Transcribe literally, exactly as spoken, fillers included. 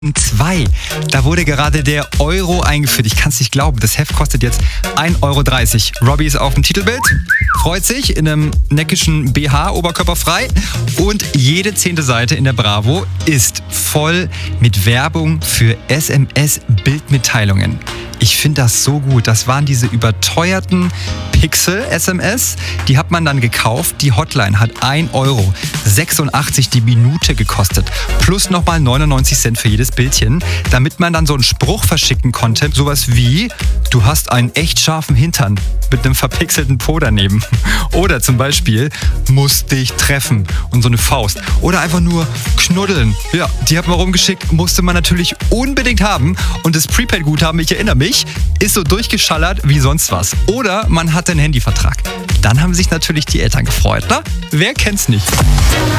zwei. Da wurde gerade der Euro eingeführt. Ich kann es nicht glauben. Das Heft kostet jetzt ein Euro dreißig. Robbie ist auf dem Titelbild, freut sich in einem neckischen B H, oberkörperfrei. Und jede zehnte Seite in der Bravo ist voll mit Werbung für S M S-Bildmitteilungen. Ich finde das so gut. Das waren diese überteuerten Pixel-S M S. Die hat man dann gekauft. Die Hotline hat ein Euro sechsundachtzig die Minute gekostet. Plus nochmal neunundneunzig Cent für jedes Bildchen. Damit man dann so einen Spruch verschicken konnte. Sowas wie, du hast einen echt scharfen Hintern mit einem verpixelten Po daneben. Oder zum Beispiel, muss dich treffen. Und so eine Faust. Oder einfach nur knuddeln. Ja, die hat man rumgeschickt. Musste man natürlich unbedingt haben. Und das Prepaid-Guthaben, ich erinnere mich, ist so durchgeschallert wie sonst was. Oder man hat einen Handyvertrag. Dann haben sich natürlich die Eltern gefreut, ne? Wer kennt's nicht?